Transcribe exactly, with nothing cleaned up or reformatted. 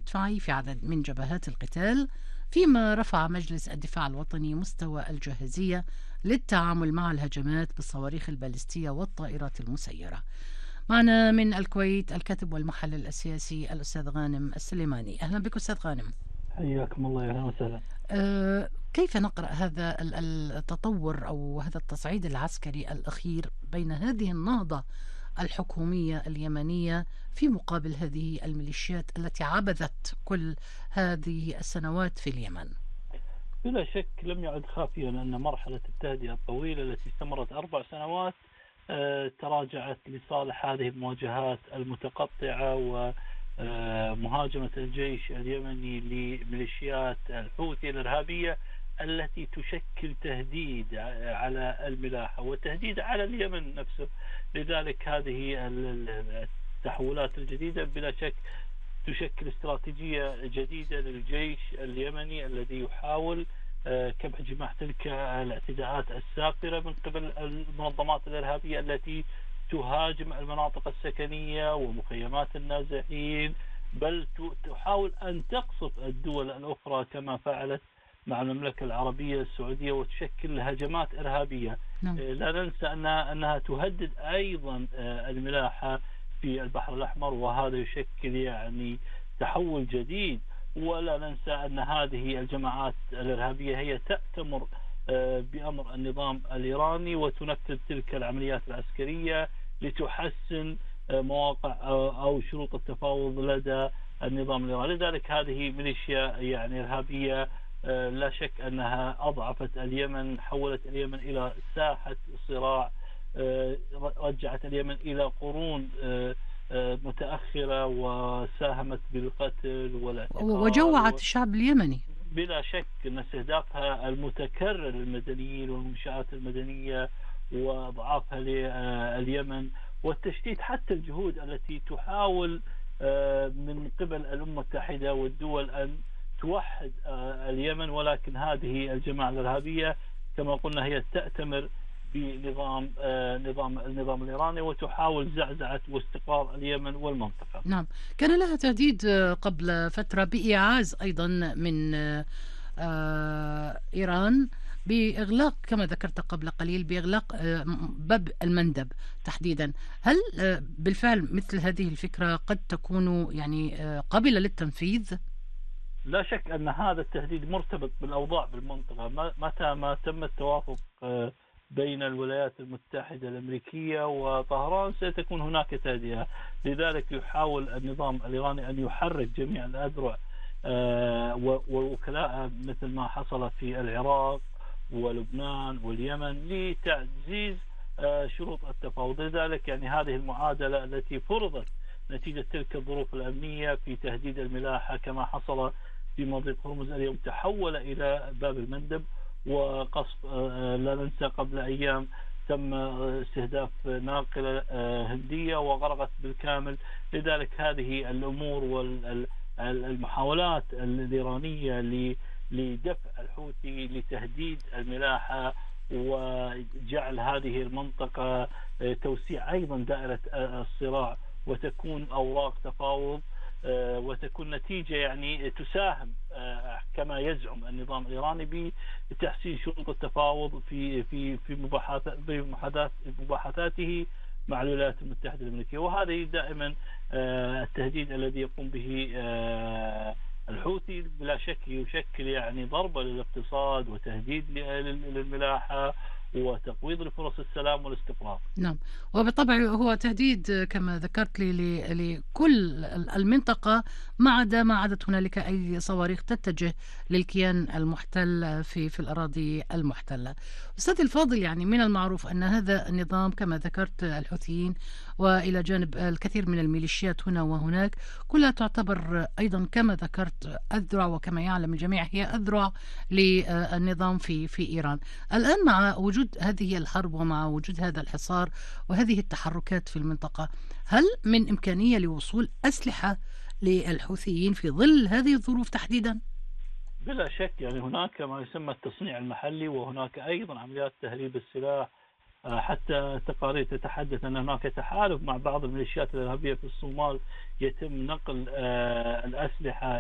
المدفعي في عدد من جبهات القتال، فيما رفع مجلس الدفاع الوطني مستوى الجاهزية للتعامل مع الهجمات بالصواريخ البالستية والطائرات المسيرة. معنا من الكويت الكاتب والمحلل السياسي الأستاذ غانم السليماني. أهلا بك أستاذ غانم. حياكم الله، يا اهلا وسهلا. أه كيف نقرأ هذا التطور أو هذا التصعيد العسكري الأخير بين هذه النهضة الحكومية اليمنية في مقابل هذه الميليشيات التي عبثت كل هذه السنوات في اليمن؟ بلا شك لم يعد خافيا أن مرحلة التهدئة الطويلة التي استمرت أربع سنوات تراجعت لصالح هذه المواجهات المتقطعة ومهاجمة الجيش اليمني لميليشيات الحوثي الإرهابية التي تشكل تهديد على الملاحة وتهديد على اليمن نفسه. لذلك هذه التحولات الجديدة بلا شك تشكل استراتيجية جديدة للجيش اليمني الذي يحاول كبح جماح تلك الاعتداءات الساقرة من قبل المنظمات الإرهابية التي تهاجم المناطق السكنية ومخيمات النازحين، بل تحاول أن تقصف الدول الأخرى كما فعلت مع المملكة العربية السعودية وتشكل هجمات إرهابية. نعم. لا ننسى أنها, أنها تهدد أيضا الملاحة في البحر الأحمر، وهذا يشكل يعني تحول جديد. ولا ننسى أن هذه الجماعات الإرهابية هي تأتمر بأمر النظام الإيراني وتنفذ تلك العمليات العسكرية لتحسن مواقع أو شروط التفاوض لدى النظام الإيراني. لذلك هذه ميليشيا يعني إرهابية لا شك أنها أضعفت اليمن، حولت اليمن إلى ساحة صراع، رجعت اليمن إلى قرون متأخرة وساهمت بالقتل والاعتقال وجوعت الشعب اليمني. بلا شك أن استهدافها المتكرر للمدنيين والمنشآت المدنية وأضعافها لليمن والتشتيت حتى الجهود التي تحاول من قبل الأمم المتحدة والدول أن توحد اليمن، ولكن هذه الجماعة الإرهابية كما قلنا هي تأتمر بنظام نظام النظام الإيراني وتحاول زعزعة واستقرار اليمن والمنطقة. نعم، كان لها تهديد قبل فترة بإعاز أيضا من إيران بإغلاق كما ذكرت قبل قليل بإغلاق باب المندب تحديدا. هل بالفعل مثل هذه الفكرة قد تكون يعني قابلة للتنفيذ؟ لا شك أن هذا التهديد مرتبط بالأوضاع بالمنطقة. متى ما تم التوافق بين الولايات المتحدة الأمريكية وطهران ستكون هناك تهدئة. لذلك يحاول النظام الإيراني أن يحرك جميع الأذرع ووكلاء مثل ما حصل في العراق ولبنان واليمن لتعزيز شروط التفاوض. لذلك يعني هذه المعادلة التي فرضت نتيجة تلك الظروف الأمنية في تهديد الملاحة كما حصل في مضيق هرمز اليوم تحول إلى باب المندب وقصف. لا ننسى قبل أيام تم استهداف ناقلة هندية وغرقت بالكامل. لذلك هذه الأمور والمحاولات الإيرانية لدفع الحوثي لتهديد الملاحة وجعل هذه المنطقة توسيع أيضا دائرة الصراع وتكون أوراق تفاوض وتكون نتيجة يعني تساهم كما يزعم النظام الإيراني بتحسين شروط التفاوض في في في مباحثات مباحثاته مع الولايات المتحدة الأمريكية. وهذا دائما التهديد الذي يقوم به الحوثي بلا شك يشكل يعني ضربة للاقتصاد وتهديد للملاحة وتقويض لفرص السلام والاستقرار. نعم، وبالطبع هو تهديد كما ذكرت لي لكل المنطقة ما عدا ما عادت هنالك أي صواريخ تتجه للكيان المحتل في في الأراضي المحتلة. أستاذ الفاضل، يعني من المعروف أن هذا النظام كما ذكرت الحوثيين وإلى جانب الكثير من الميليشيات هنا وهناك كلها تعتبر أيضا كما ذكرت أذرع، وكما يعلم الجميع هي أذرع للنظام في في إيران. الآن مع وجود هذه الحرب ومع وجود هذا الحصار وهذه التحركات في المنطقة، هل من إمكانية لوصول أسلحة للحوثيين في ظل هذه الظروف تحديدا؟ بلا شك يعني هناك ما يسمى التصنيع المحلي وهناك أيضا عمليات تهريب السلاح. حتى تقارير تتحدث أن هناك تحالف مع بعض الميليشيات الإرهابية في الصومال يتم نقل الأسلحة